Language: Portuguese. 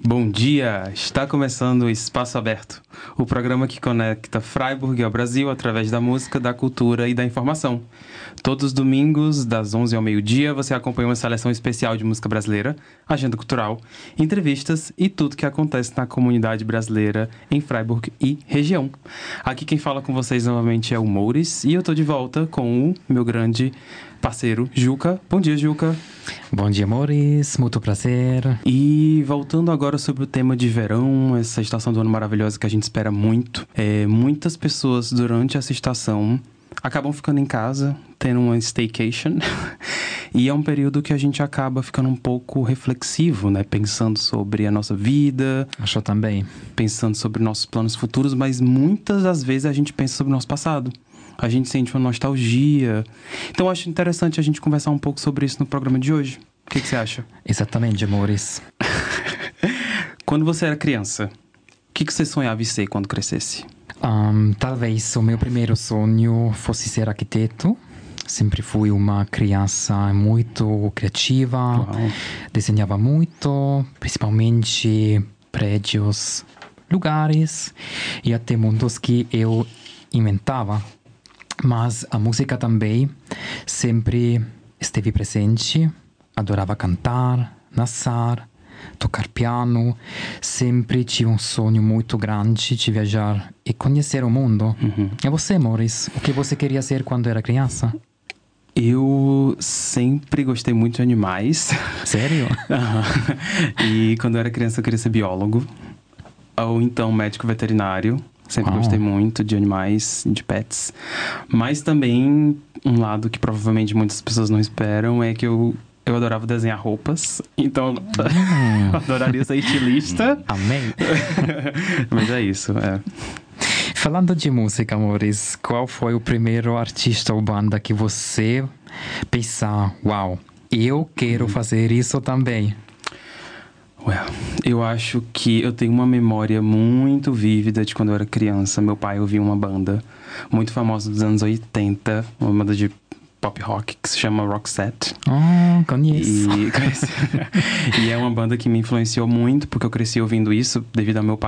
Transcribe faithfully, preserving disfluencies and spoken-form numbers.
Bom dia! Está começando o Espaço Aberto, o programa que conecta Freiburg ao Brasil através da música, da cultura e da informação. Todos os domingos, das onze ao meio-dia, você acompanha uma seleção especial de música brasileira, agenda cultural, entrevistas e tudo que acontece na comunidade brasileira em Freiburg e região. Aqui quem fala com vocês novamente é o Mouris e eu estou de volta com o meu grande parceiro, Juca. Bom dia, Juca. Bom dia, Mouris. Muito prazer. E voltando agora sobre o tema de verão, essa estação do ano maravilhosa que a gente espera muito. É, muitas pessoas durante essa estação acabam ficando em casa, tendo uma staycation. E é um período que a gente acaba ficando um pouco reflexivo, né? Pensando sobre a nossa vida. Acho também. Pensando sobre nossos planos futuros, mas muitas das vezes a gente pensa sobre o nosso passado. A gente sente uma nostalgia. Então, eu acho interessante a gente conversar um pouco sobre isso no programa de hoje. O que, que você acha? Exatamente, Mouris. Quando você era criança, o que, que você sonhava em ser quando crescesse? Um, talvez o meu primeiro sonho fosse ser arquiteto. Sempre fui uma criança muito criativa. Uau. Desenhava muito, principalmente prédios, lugares e até mundos que eu inventava. Mas a música também sempre esteve presente. Adorava cantar, dançar, tocar piano. Sempre tive um sonho muito grande de viajar e conhecer o mundo. Uhum. E você, Mouris? O que você queria ser quando era criança? Eu sempre gostei muito de animais. Sério? Uhum. E quando eu era criança eu queria ser biólogo. Ou então médico veterinário. Sempre Uau. Gostei muito de animais, de pets. Mas também, um lado que provavelmente muitas pessoas não esperam é que eu, eu adorava desenhar roupas. Então, hum. eu adoraria ser estilista. Amém. Mas é isso, é. Falando de música, Mouris, qual foi o primeiro artista ou banda que você pensou, uau, eu quero fazer isso também? Well, eu acho que eu tenho uma memória muito vívida de quando eu era criança. Meu pai ouvia uma banda muito famosa dos anos oitenta, uma banda de pop rock que se chama Roxette. Oh, conheço. E, e é uma banda que me influenciou muito, porque eu cresci ouvindo isso devido ao meu pai.